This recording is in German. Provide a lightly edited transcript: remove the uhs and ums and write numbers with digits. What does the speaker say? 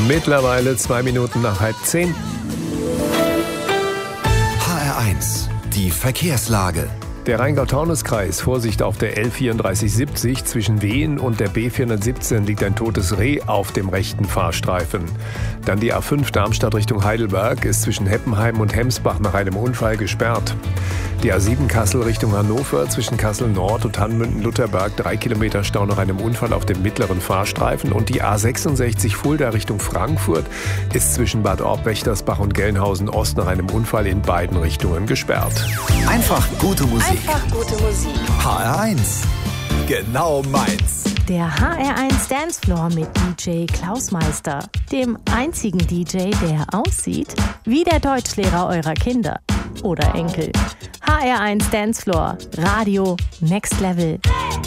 Mittlerweile 2 Minuten nach 9:30. HR1, die Verkehrslage. Der Rheingau-Taunus-Kreis, Vorsicht auf der L3470 zwischen Wehen und der B417 liegt ein totes Reh auf dem rechten Fahrstreifen. Dann die A5 Darmstadt Richtung Heidelberg ist zwischen Heppenheim und Hemsbach nach einem Unfall gesperrt. Die A7 Kassel Richtung Hannover zwischen Kassel Nord und Hanmünden-Lutherberg 3 Kilometer Stau nach einem Unfall auf dem mittleren Fahrstreifen. Und die A66 Fulda Richtung Frankfurt ist zwischen Bad Orb, Wächtersbach und Gelnhausen Ost nach einem Unfall in beiden Richtungen gesperrt. Einfach gute Musik. Einfach gute Musik. HR1, genau meins. Der HR1 Dancefloor mit DJ Klaus Meister. Dem einzigen DJ, der aussieht wie der Deutschlehrer eurer Kinder oder Enkel. HR1 Dancefloor. Radio Next Level.